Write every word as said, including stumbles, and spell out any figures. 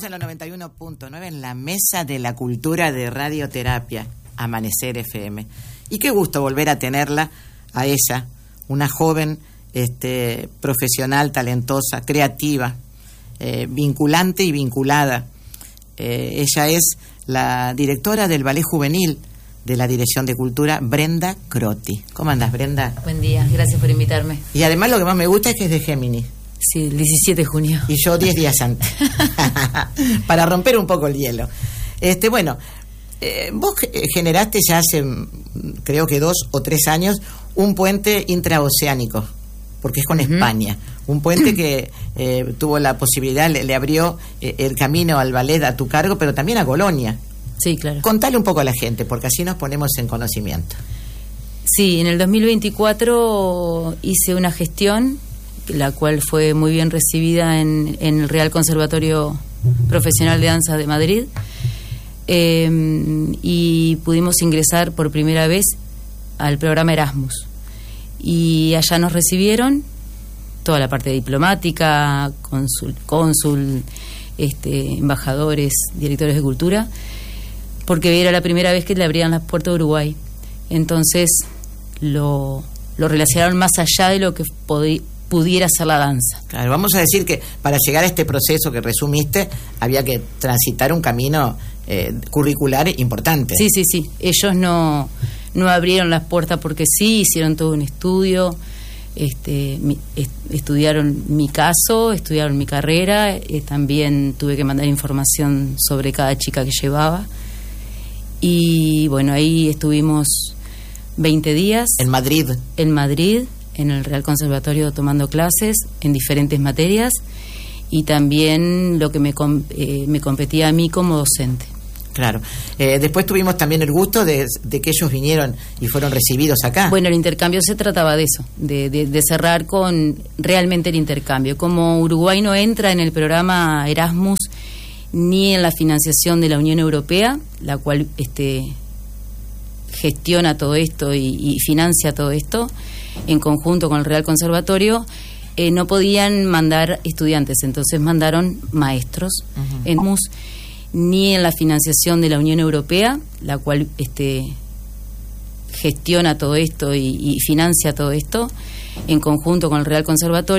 en la noventa y uno punto nueve en la Mesa de la Cultura de Radioterapia, Amanecer F M. Y qué gusto volver a tenerla, a ella, una joven este, profesional, talentosa, creativa, eh, vinculante y vinculada. Eh, ella es la directora del Ballet Juvenil de la Dirección de Cultura, Brenda Croti. ¿Cómo andas, Brenda? Buen día, gracias por invitarme. Y además lo que más me gusta es que es de Géminis. Sí, el diecisiete de junio. Y yo diez días antes. Para romper un poco el hielo. Este, bueno, eh, vos generaste ya hace, creo que dos o tres años, un puente intraoceánico, porque es con uh-huh. España. Un puente que eh, tuvo la posibilidad, le, le abrió eh, el camino al ballet a tu cargo, pero también a Colonia. Sí, claro. Contale un poco a la gente, porque así nos ponemos en conocimiento. Sí, en el dos mil veinticuatro hice una gestión, la cual fue muy bien recibida en, en el Real Conservatorio Profesional de Danza de Madrid, eh, y pudimos ingresar por primera vez al programa Erasmus. Y allá nos recibieron toda la parte diplomática, cónsul, cónsul este, embajadores, directores de cultura, porque era la primera vez que le abrían las puertas de Uruguay. Entonces lo, lo relacionaron más allá de lo que podía pudiera ser la danza. Claro, vamos a decir que para llegar a este proceso que resumiste había que transitar un camino eh, curricular importante. Sí, sí, sí. Ellos no, no abrieron las puertas porque sí, hicieron todo un estudio, este, mi, est, estudiaron mi caso, estudiaron mi carrera, eh, también tuve que mandar información sobre cada chica que llevaba. Y bueno, ahí estuvimos veinte días. ¿En Madrid? En Madrid, en el Real Conservatorio, tomando clases en diferentes materias, y también lo que me, eh, me competía a mí como docente. Claro. Eh, después tuvimos también el gusto de, de que ellos vinieron y fueron recibidos acá. Bueno, el intercambio se trataba de eso, de, de, de cerrar con realmente el intercambio. Como Uruguay no entra en el programa Erasmus ni en la financiación de la Unión Europea, la cual este, gestiona todo esto y, y financia todo esto, en conjunto con el Real Conservatorio, eh, no podían mandar estudiantes, entonces mandaron maestros. Uh-huh. En Erasmus, ni en la financiación de la Unión Europea, la cual este, gestiona todo esto y, y financia todo esto, en conjunto con el Real Conservatorio.